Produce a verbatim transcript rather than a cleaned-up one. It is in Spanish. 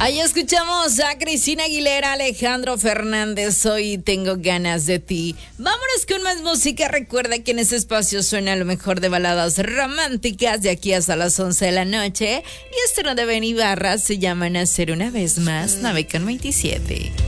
Ahí escuchamos a Cristina Aguilera, Alejandro Fernández, Hoy tengo ganas de ti. Vámonos con más música. Recuerda que en ese espacio suena lo mejor de baladas románticas de aquí hasta las once de la noche. Y esto no de Ben Ibarra se llama Nacer una vez más, nueve con veintisiete.